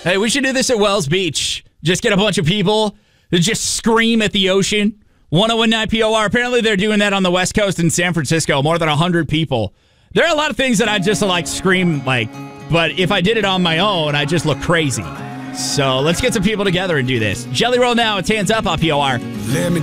Hey, we should do this at Wells Beach. Just get a bunch of people to just scream at the ocean. 1019 POR. Apparently they're doing that on the West Coast in San Francisco. More than 100 people. There are a lot of things that I just like scream like, but if I did it on my own, I just look crazy. So let's get some people together and do this. Jelly Roll now. It's Hands Up on POR. Let me